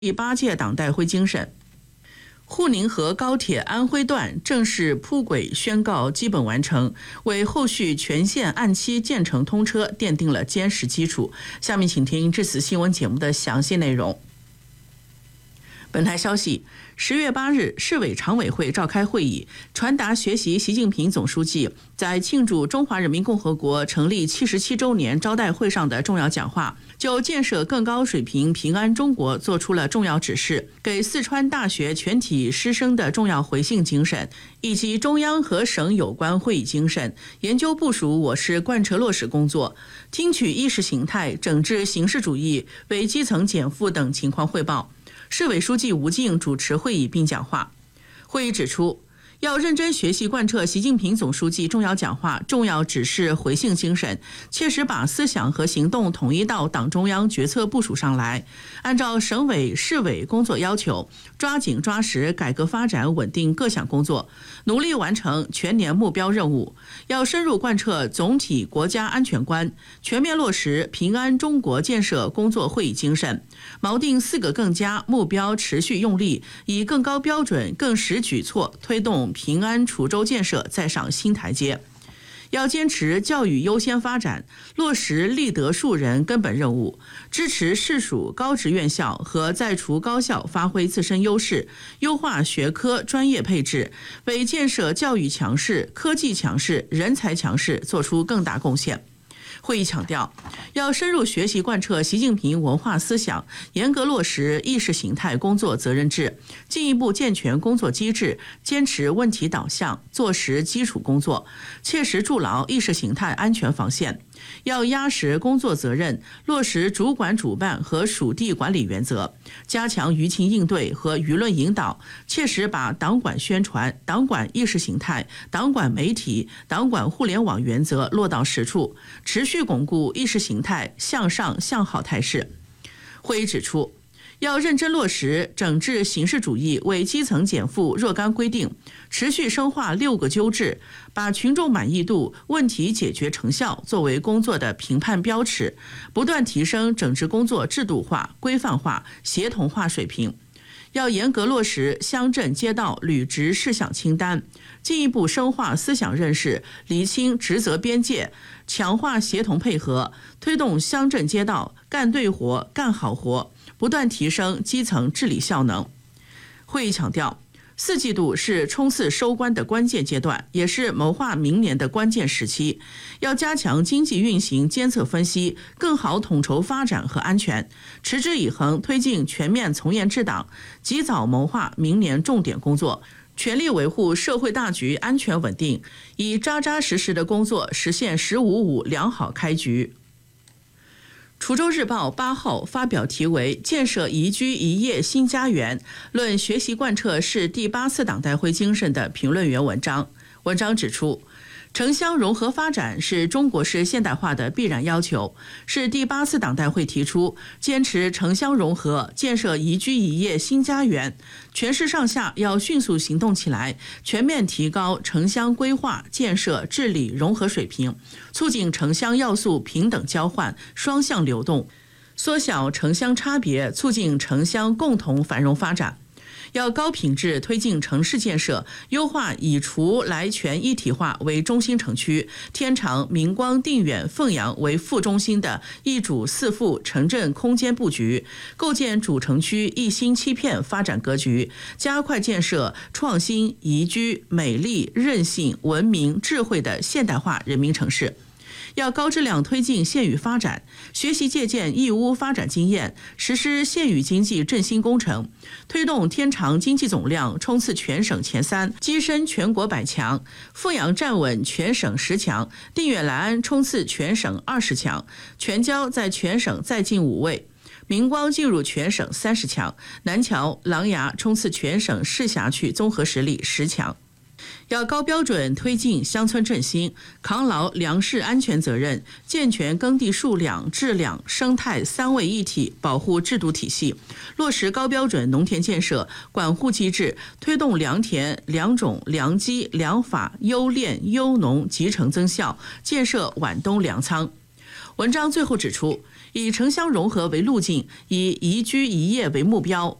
第8届党代会精神。沪宁河高铁安徽段正式铺轨宣告基本完成，为后续全线按期建成通车奠定了坚实基础。下面请听这次新闻节目的详细内容。本台消息，10月8日，市委常委会召开会议，传达学习习近平总书记在庆祝中华人民共和国成立77周年招待会上的重要讲话，就建设更高水平平安中国作出了重要指示，给四川大学全体师生的重要回信精神，以及中央和省有关会议精神，研究部署我市贯彻落实工作，听取意识形态、整治形式主义、为基层减负等情况汇报。市委书记吴静主持会议并讲话。会议指出，要认真学习贯彻习近平总书记重要讲话、重要指示回信精神，切实把思想和行动统一到党中央决策部署上来，按照省委、市委工作要求，抓紧抓实改革发展稳定各项工作，努力完成全年目标任务。要深入贯彻总体国家安全观，全面落实平安中国建设工作会议精神，锚定4个更加目标，持续用力，以更高标准、更实举措推动平安滁州建设再上新台阶。要坚持教育优先发展，落实立德树人根本任务，支持市属高职院校和在除高校发挥自身优势，优化学科专业配置，为建设教育强势、科技强势、人才强势做出更大贡献。会议强调，要深入学习贯彻习近平文化思想，严格落实意识形态工作责任制，进一步健全工作机制，坚持问题导向，做实基础工作，切实筑牢意识形态安全防线。要压实工作责任，落实主管主办和属地管理原则，加强舆情应对和舆论引导，切实把党管宣传、党管意识形态、党管媒体、党管互联网原则落到实处，持续巩固意识形态向上向好态势。会议指出，要认真落实整治形式主义为基层减负若干规定，持续深化6个纠治，把群众满意度、问题解决成效作为工作的评判标尺，不断提升整治工作制度化、规范化、协同化水平。要严格落实乡镇街道履职事项清单，进一步深化思想认识，厘清职责边界，强化协同配合，推动乡镇街道干对活、干好活，不断提升基层治理效能。会议强调，4季度是冲刺收官的关键阶段，也是谋划明年的关键时期。要加强经济运行监测分析，更好统筹发展和安全，持之以恒推进全面从严治党，及早谋划明年重点工作，全力维护社会大局安全稳定，以扎扎实实的工作实现“15-5”良好开局。滁州日报8号发表题为《建设宜居宜业新家园》，论学习贯彻市第8次党代会精神的评论员文章。文章指出，城乡融合发展是中国式现代化的必然要求，是第8次党代会提出坚持城乡融合，建设宜居宜业新家园，全市上下要迅速行动起来，全面提高城乡规划、建设、治理融合水平，促进城乡要素平等交换、双向流动，缩小城乡差别，促进城乡共同繁荣发展。要高品质推进城市建设，优化以滁来泉一体化为中心城区，天长、明光、定远、凤阳为副中心的一主四副城镇空间布局，构建主城区一心七片发展格局，加快建设创新、宜居、美丽、韧性、文明、智慧的现代化人民城市。要高质量推进县域发展，学习借鉴义乌发展经验，实施县域经济振兴工程，推动天长经济总量冲刺全省前3，跻身全国100强，凤阳站稳全省10强，定远来安冲刺全省20强，全椒在全省再进5位，明光进入全省30强，南桥、琅琊冲刺全省市辖区综合实力10强。要高标准推进乡村振兴，扛牢粮食安全责任，健全耕地数量、质量、生态3位一体保护制度体系，落实高标准农田建设管护机制，推动良田、良种、良机、良法、优炼、优农集成增效，建设晚冬粮仓。 文章最后指出，以城乡融合为路径，以宜居宜业为目标，